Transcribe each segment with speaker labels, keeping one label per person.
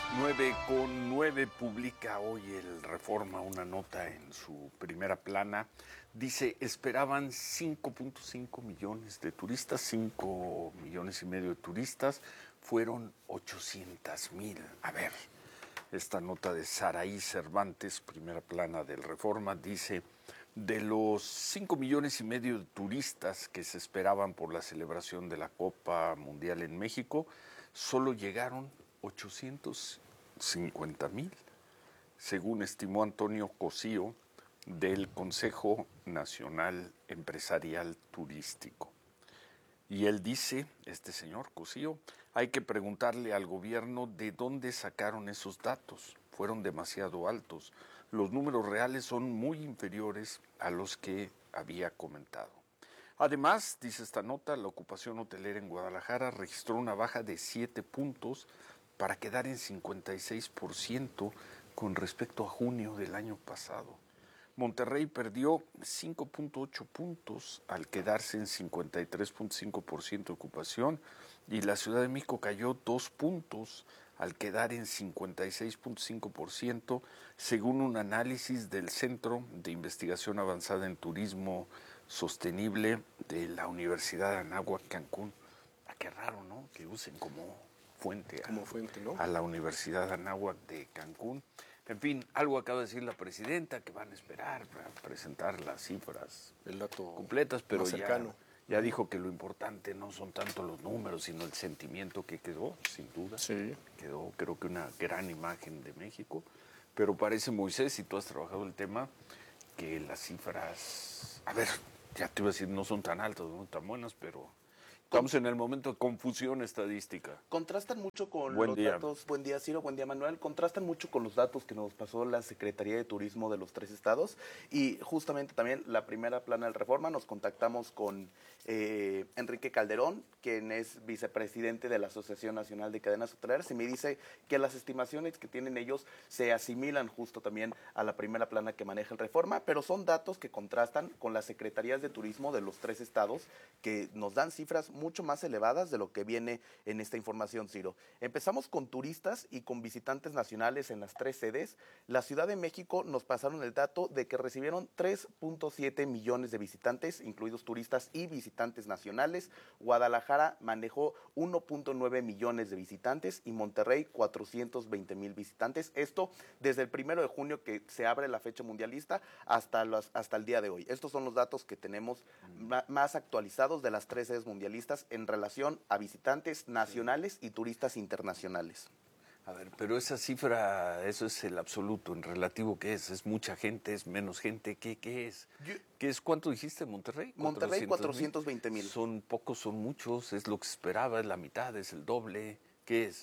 Speaker 1: 9:09 publica hoy el Reforma una nota en su primera plana. Dice, esperaban 5.5 millones de turistas, 5 millones y medio de turistas, fueron 800,000. A ver, esta nota de Saraí Cervantes, primera plana del Reforma, dice, de los 5 millones y medio de turistas que se esperaban por la celebración de la Copa Mundial en México, solo llegaron 850,000, según estimó Antonio Cosío del Consejo Nacional Empresarial Turístico. Y él dice, este señor Cosío, hay que preguntarle al gobierno de dónde sacaron esos datos. Fueron demasiado altos. Los números reales son muy inferiores a los que había comentado. Además, dice esta nota, la ocupación hotelera en Guadalajara registró una baja de 7 puntos para quedar en 56% con respecto a junio del año pasado. Monterrey perdió 5.8 puntos al quedarse en 53.5% de ocupación y la Ciudad de México cayó 2 puntos al quedar en 56.5%, según un análisis del Centro de Investigación Avanzada en Turismo Sostenible de la Universidad de Anáhuac, Cancún. Qué raro, ¿no? Que usen como fuente, ¿no? A la Universidad de Anáhuac de Cancún. En fin, algo acaba de decir la presidenta, que van a esperar para presentar las cifras, el dato completas, pero ya dijo que lo importante no son tanto los números, sino el sentimiento que quedó, sin duda. Sí. Quedó, creo que una gran imagen de México. Pero parece, Moisés, si tú has trabajado el tema, que las cifras, a ver, ya te iba a decir, no son tan altas, no tan buenas, pero estamos en el momento de confusión estadística.
Speaker 2: Contrastan mucho con los datos. Buen día, Ciro. Buen día, Manuel. Contrastan mucho con los datos que nos pasó la Secretaría de Turismo de los 3 estados. Y justamente también la primera plana del Reforma nos contactamos con Enrique Calderón, quien es vicepresidente de la Asociación Nacional de Cadenas Hoteleras, y me dice que las estimaciones que tienen ellos se asimilan justo también a la primera plana que maneja el Reforma, pero son datos que contrastan con las secretarías de turismo de los 3 estados, que nos dan cifras mucho más elevadas de lo que viene en esta información, Ciro. Empezamos con turistas y con visitantes nacionales en las 3 sedes. La Ciudad de México nos pasaron el dato de que recibieron 3.7 millones de visitantes, incluidos turistas y visitantes nacionales. Guadalajara manejó 1.9 millones de visitantes y Monterrey 420,000 visitantes. Esto desde el 1 de junio que se abre la fecha mundialista hasta el día de hoy. Estos son los datos que tenemos más actualizados de las 3 sedes mundialistas en relación a visitantes nacionales y turistas internacionales.
Speaker 1: A ver, pero esa cifra, eso es el absoluto, en relativo, ¿qué es? ¿Es mucha gente? ¿Es menos gente? ¿Qué es? ¿Qué es? ¿Cuánto dijiste, Monterrey?
Speaker 2: Monterrey, 420,000.
Speaker 1: Son pocos, son muchos, es lo que se esperaba, es la mitad, es el doble, ¿qué es?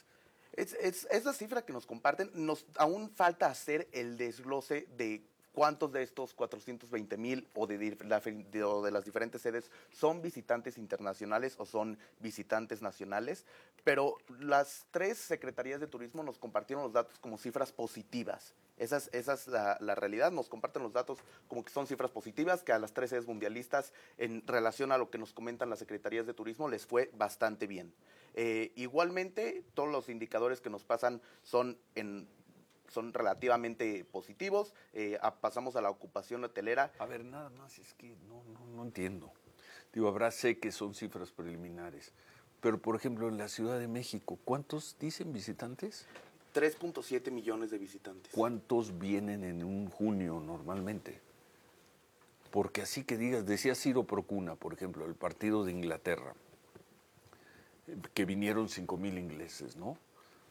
Speaker 2: Es la cifra que nos comparten. Aún falta hacer el desglose de cuántos de estos 420,000 o de las diferentes sedes son visitantes internacionales o son visitantes nacionales, pero las 3 secretarías de turismo nos compartieron los datos como cifras positivas. Esa es la realidad, nos comparten los datos como que son cifras positivas, que a las 3 sedes mundialistas, en relación a lo que nos comentan las secretarías de turismo, les fue bastante bien. Igualmente, todos los indicadores que nos pasan son relativamente positivos. Pasamos a la ocupación hotelera.
Speaker 1: A ver, nada más, es que no entiendo. Digo, sé que son cifras preliminares, pero por ejemplo en la Ciudad de México, ¿cuántos dicen visitantes?
Speaker 2: 3.7 millones de visitantes.
Speaker 1: ¿Cuántos vienen en un junio normalmente? Porque así que digas, decía Ciro Procuna, por ejemplo, el partido de Inglaterra, que vinieron 5,000 ingleses, ¿no?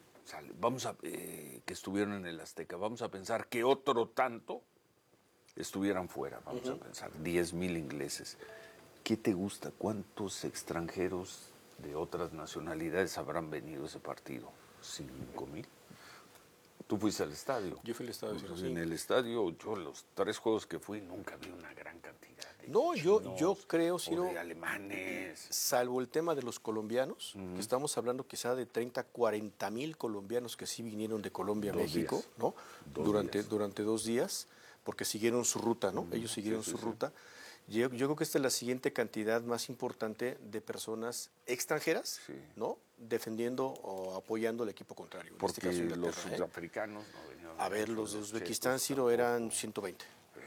Speaker 1: Que estuvieron en el Azteca, vamos a pensar que otro tanto estuvieran fuera, vamos a pensar, 10,000 ingleses. ¿Qué te gusta? ¿Cuántos extranjeros de otras nacionalidades habrán venido a ese partido? ¿5,000? Tú fuiste al estadio.
Speaker 3: Yo fui al estadio.
Speaker 1: Pues en el estadio, yo los 3 juegos que fui nunca vi una gran cantidad de
Speaker 3: yo creo, Ciro,
Speaker 1: de alemanes.
Speaker 3: Salvo el tema de los colombianos, que estamos hablando quizá de 30, 40,000 colombianos que sí vinieron de Colombia a México, ¿no? Durante 2 días, porque siguieron su ruta, ¿no? Ellos siguieron su ruta. Yo creo que esta es la siguiente cantidad más importante de personas extranjeras,
Speaker 1: Sí.
Speaker 3: ¿no? Defendiendo o apoyando al equipo contrario. En
Speaker 1: Porque
Speaker 3: este caso,
Speaker 1: los
Speaker 3: Inglaterra,
Speaker 1: sudafricanos no venían.
Speaker 3: A ver, los de Uzbekistán, Ciro, eran 120.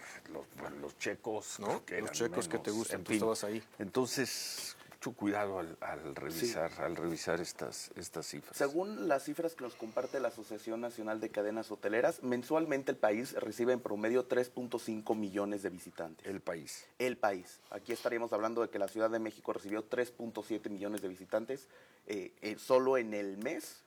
Speaker 1: Los checos,
Speaker 3: ¿No?
Speaker 1: creo que eran
Speaker 3: Los checos que
Speaker 1: menos.
Speaker 3: te gustan,
Speaker 1: En
Speaker 3: tú
Speaker 1: fin.
Speaker 3: estabas ahí.
Speaker 1: Entonces, mucho cuidado al revisar estas cifras.
Speaker 2: Según las cifras que nos comparte la Asociación Nacional de Cadenas Hoteleras, mensualmente el país recibe en promedio 3.5 millones de visitantes.
Speaker 1: El país.
Speaker 2: El país. Aquí estaríamos hablando de que la Ciudad de México recibió 3.7 millones de visitantes solo en el mes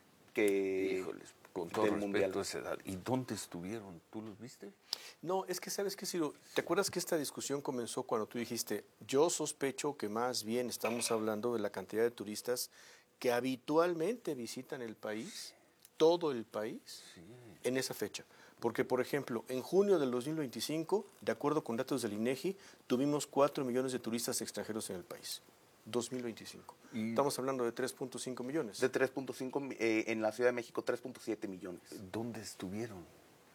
Speaker 2: que
Speaker 1: Híjoles, con todo
Speaker 2: del
Speaker 1: respeto
Speaker 2: Mundial.
Speaker 1: a esa edad. ¿Y dónde estuvieron? ¿Tú los viste?
Speaker 3: No, es que sabes qué, Ciro, ¿te acuerdas que esta discusión comenzó cuando tú dijiste, yo sospecho que más bien estamos hablando de la cantidad de turistas que habitualmente visitan el país, todo el país, en esa fecha? Porque, por ejemplo, en junio del 2025, de acuerdo con datos del INEGI, tuvimos 4 millones de turistas extranjeros en el país. 2025.
Speaker 1: Y-
Speaker 3: Estamos hablando de 3.5 millones.
Speaker 2: De 3.5, en la Ciudad de México 3.7 millones.
Speaker 1: ¿Dónde estuvieron?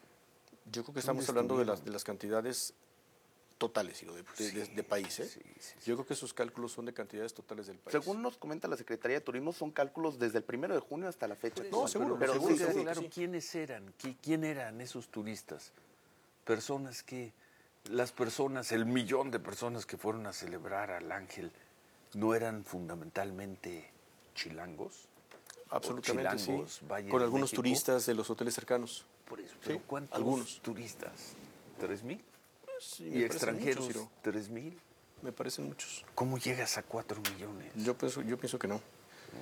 Speaker 3: Yo creo que estamos hablando de las cantidades totales, Ciro, de país. ¿eh?
Speaker 1: Sí.
Speaker 3: Yo creo que esos cálculos son de cantidades totales del país.
Speaker 2: Según nos comenta la Secretaría de Turismo, son cálculos desde el 1 de junio hasta la fecha.
Speaker 3: No, seguro,
Speaker 2: pero
Speaker 3: seguro,
Speaker 2: sí,
Speaker 3: seguro.
Speaker 1: Claro,
Speaker 3: sí.
Speaker 1: ¿quiénes eran? ¿Quién eran esos turistas? Personas que, las personas, el millón de personas que fueron a celebrar al Ángel, ¿no eran fundamentalmente chilangos?
Speaker 3: Absolutamente,
Speaker 1: chilangos,
Speaker 3: sí.
Speaker 1: Valle
Speaker 3: Con
Speaker 1: de
Speaker 3: algunos
Speaker 1: México.
Speaker 3: turistas de los hoteles cercanos.
Speaker 1: Por eso, pero
Speaker 3: Sí,
Speaker 1: ¿cuántos
Speaker 3: algunos.
Speaker 1: turistas? ¿3,000?
Speaker 3: Sí,
Speaker 1: ¿Y
Speaker 3: me parecen
Speaker 1: extranjeros?
Speaker 3: muchos, Ciro.
Speaker 1: 3,000.
Speaker 3: Me parecen muchos.
Speaker 1: ¿Cómo llegas a 4 millones?
Speaker 3: Yo pienso que no.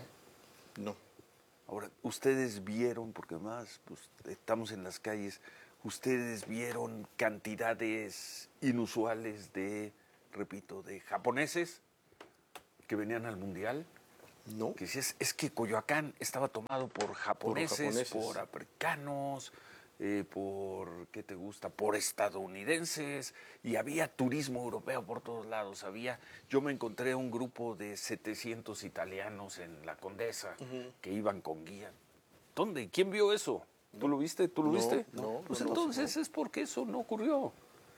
Speaker 3: No.
Speaker 1: Ahora, ustedes vieron, porque además pues, estamos en las calles, ustedes vieron cantidades inusuales de, repito, de japoneses que venían al Mundial.
Speaker 3: No.
Speaker 1: Que decías, es que Coyoacán estaba tomado por japoneses, por africanos, ¿qué te gusta? Por estadounidenses, y había turismo europeo por todos lados. Yo me encontré un grupo de 700 italianos en la Condesa que iban con guía. ¿Dónde? ¿Quién vio eso? ¿Tú lo viste? ¿Tú lo
Speaker 3: No,
Speaker 1: viste?
Speaker 3: no,
Speaker 1: Pues
Speaker 3: no,
Speaker 1: entonces es porque eso no ocurrió.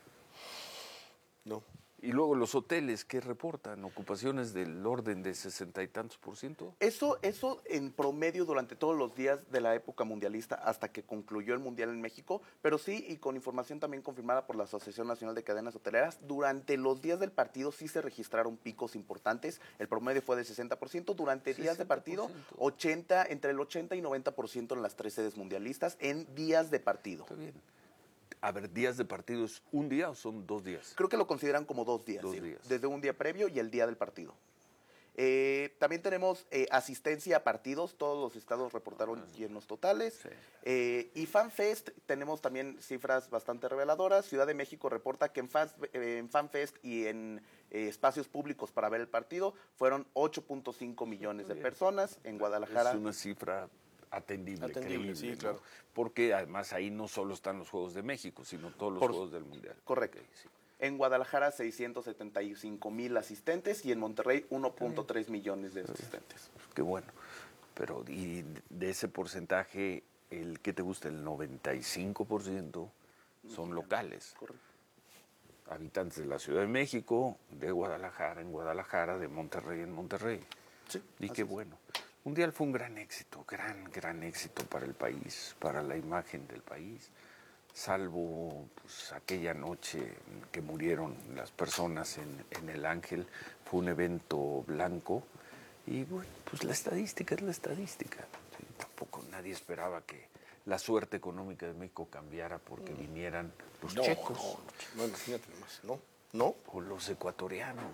Speaker 3: No.
Speaker 1: Y luego los hoteles, ¿qué reportan? Ocupaciones del orden de 60 y tantos %.
Speaker 2: Eso en promedio durante todos los días de la época mundialista hasta que concluyó el Mundial en México, pero sí, y con información también confirmada por la Asociación Nacional de Cadenas Hoteleras, durante los días del partido sí se registraron picos importantes. El promedio fue de 60%. Durante días de partido,
Speaker 1: 60%.
Speaker 2: entre el 80 y 90% en las 3 sedes mundialistas en días de partido.
Speaker 1: Está bien. A ver, ¿días de partido es un día o son 2 días?
Speaker 2: Creo que lo consideran como 2 días.
Speaker 1: 2
Speaker 2: sí,
Speaker 1: días.
Speaker 2: Desde un día previo y el día del partido. También tenemos asistencia a partidos, todos los estados reportaron llenos totales.
Speaker 1: Sí.
Speaker 2: Y FanFest, tenemos también cifras bastante reveladoras. Ciudad de México reporta que en FanFest y en espacios públicos para ver el partido fueron 8.5 millones de personas. En Guadalajara.
Speaker 1: Es una cifra atendible, creíble,
Speaker 3: sí,
Speaker 1: ¿no?
Speaker 3: claro.
Speaker 1: Porque además ahí no solo están los Juegos de México, sino todos los Juegos del Mundial.
Speaker 2: Correcto.
Speaker 1: Ok, sí.
Speaker 2: En Guadalajara 675,000 asistentes y en Monterrey 1.3 millones de asistentes.
Speaker 1: Qué bueno. Pero y de ese porcentaje, ¿qué te gusta? El 95% son locales.
Speaker 2: Correcto.
Speaker 1: Habitantes de la Ciudad de México, de Guadalajara en Guadalajara, de Monterrey en Monterrey.
Speaker 2: Sí,
Speaker 1: Y qué bueno. Mundial fue un gran éxito, gran éxito para el país, para la imagen del país, salvo pues, aquella noche que murieron las personas en el Ángel, fue un evento blanco y bueno, pues la estadística es la estadística. Sí, tampoco nadie esperaba que la suerte económica de México cambiara porque vinieran los checos
Speaker 3: No, imagínate nomás. No,
Speaker 1: o los ecuatorianos.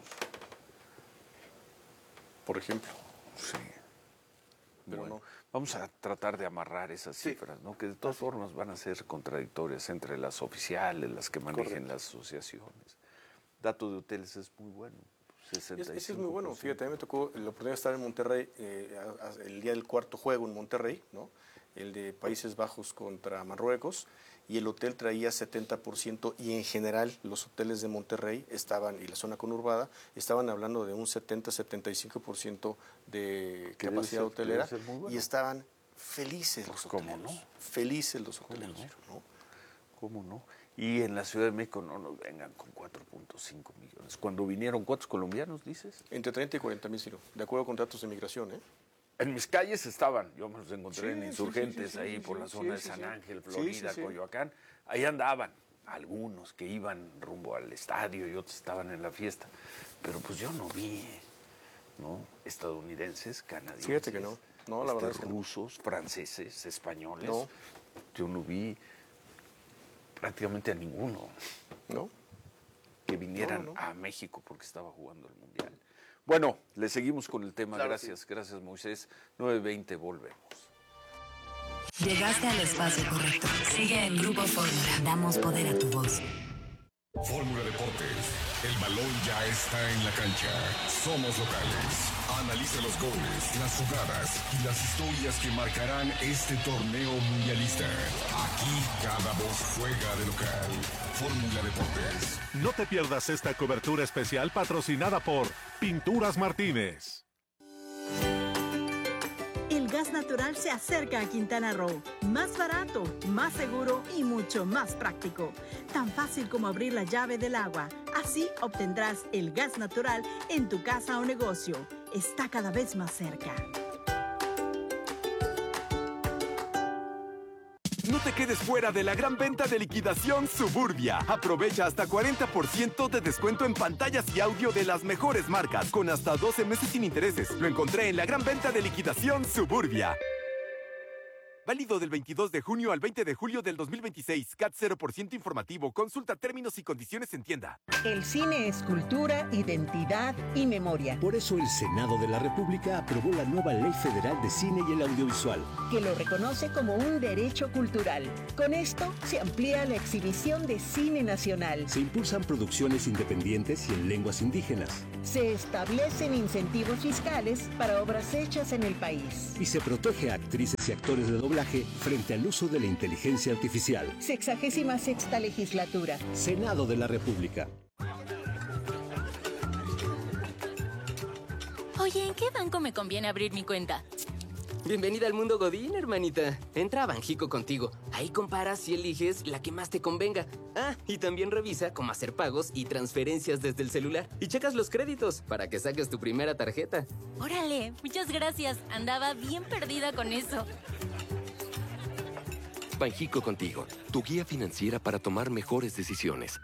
Speaker 3: por ejemplo.
Speaker 1: Sí.
Speaker 3: Pero
Speaker 1: Bueno,
Speaker 3: no.
Speaker 1: vamos a tratar de amarrar esas cifras, ¿no? Que de todas formas van a ser contradictorias entre las oficiales, las que manejen las asociaciones. Dato de hoteles es muy bueno. 65%.
Speaker 3: Ese es muy bueno. Fíjate, a mí me tocó la oportunidad de estar en Monterrey el día del cuarto juego en Monterrey, ¿no? El de Países Bajos contra Marruecos, y el hotel traía 70% y en general los hoteles de Monterrey estaban, y la zona conurbada, estaban hablando de un 70-75% de
Speaker 1: Que
Speaker 3: capacidad
Speaker 1: debe
Speaker 3: hotelera
Speaker 1: ser muy bueno.
Speaker 3: y estaban felices los
Speaker 1: ¿cómo
Speaker 3: hoteleros.
Speaker 1: no?
Speaker 3: Felices los hoteleros, ¿no?
Speaker 1: ¿Cómo no? Y en la Ciudad de México no nos vengan con 4.5 millones. Cuando vinieron, ¿cuántos colombianos dices?
Speaker 3: Entre 30 y 40 mil, Ciro, de acuerdo con datos de migración, ¿eh?
Speaker 1: En mis calles estaban, yo me los encontré en Insurgentes, ahí por la zona de San Ángel, Florida, Coyoacán. Ahí andaban algunos que iban rumbo al estadio y otros estaban en la fiesta. Pero pues yo no vi, ¿no? Estadounidenses, canadienses.
Speaker 3: Fíjate que no. No, la verdad es que
Speaker 1: rusos, franceses, españoles.
Speaker 3: No.
Speaker 1: Yo no vi prácticamente a ninguno.
Speaker 3: ¿No?
Speaker 1: Que vinieran a México porque estaba jugando el Mundial. Bueno, le seguimos con el tema. Claro, gracias, gracias Moisés. 9:20, volvemos.
Speaker 4: Llegaste al espacio correcto. Sigue en Grupo Fórmula. Damos poder a tu voz.
Speaker 5: Fórmula Deportes. El balón ya está en la cancha. Somos locales. Analiza los goles, las jugadas y las historias que marcarán este torneo mundialista. Aquí cada voz juega de local. Fórmula Deportes.
Speaker 6: No te pierdas esta cobertura especial patrocinada por Pinturas Martínez.
Speaker 7: El gas natural se acerca a Quintana Roo. Más barato, más seguro y mucho más práctico. Tan fácil como abrir la llave del agua. Así obtendrás el gas natural en tu casa o negocio. Está cada vez más cerca.
Speaker 8: No te quedes fuera de la gran venta de liquidación Suburbia. Aprovecha hasta 40% de descuento en pantallas y audio de las mejores marcas, con hasta 12 meses sin intereses. Lo encontré en la gran venta de liquidación Suburbia. Válido del 22 de junio al 20 de julio del 2026. CAT 0% informativo. Consulta términos y condiciones en tienda.
Speaker 9: El cine es cultura, identidad y memoria.
Speaker 10: Por eso el Senado de la República aprobó la nueva Ley Federal de Cine y el Audiovisual,
Speaker 9: que lo reconoce como un derecho cultural. Con esto se amplía la exhibición de cine nacional.
Speaker 10: Se impulsan producciones independientes y en lenguas indígenas.
Speaker 9: Se establecen incentivos fiscales para obras hechas en el país.
Speaker 10: Y se protege a actrices y actores de doblaje frente al uso de la inteligencia artificial.
Speaker 9: 66ª legislatura.
Speaker 10: Senado de la República.
Speaker 11: Oye, ¿en qué banco me conviene abrir mi cuenta?
Speaker 12: Bienvenida al mundo Godín, hermanita. Entra a Banjico contigo. Ahí comparas y eliges la que más te convenga. Ah, y también revisa cómo hacer pagos y transferencias desde el celular. Y checas los créditos para que saques tu primera tarjeta.
Speaker 11: Órale, muchas gracias. Andaba bien perdida con eso.
Speaker 13: Banjico contigo, tu guía financiera para tomar mejores decisiones.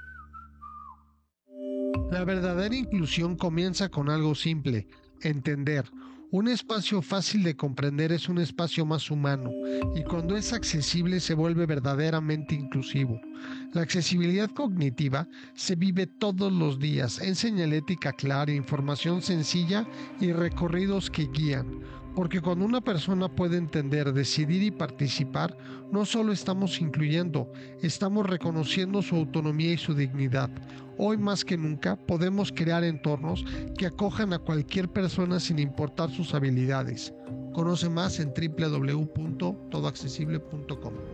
Speaker 14: La verdadera inclusión comienza con algo simple: entender. Un espacio fácil de comprender es un espacio más humano, y cuando es accesible se vuelve verdaderamente inclusivo. La accesibilidad cognitiva se vive todos los días en señalética clara, información sencilla y recorridos que guían. Porque cuando una persona puede entender, decidir y participar, no solo estamos incluyendo, estamos reconociendo su autonomía y su dignidad. Hoy más que nunca podemos crear entornos que acojan a cualquier persona sin importar sus habilidades. Conoce más en www.todoaccesible.com.